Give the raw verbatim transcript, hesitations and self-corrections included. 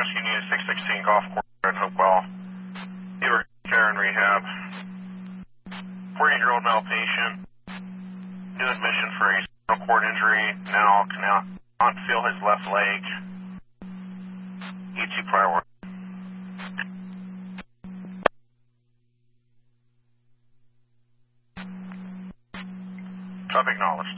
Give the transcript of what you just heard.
Rescue Unit six sixteen Golf Course in Hopewell. Either care and rehab. forty-eight-year-old male patient. New admission for a spinal cord injury. Now cannot feel his left leg. E two prior. Traffic acknowledged.